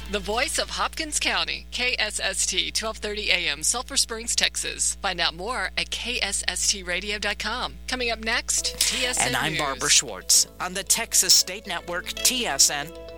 The voice of Hopkins County, KSST, 1230 AM, Sulphur Springs, Texas. Find out more at ksstradio.com. Coming up next, TSN And I'm News. Barbara Schwartz on the Texas State Network, TSN.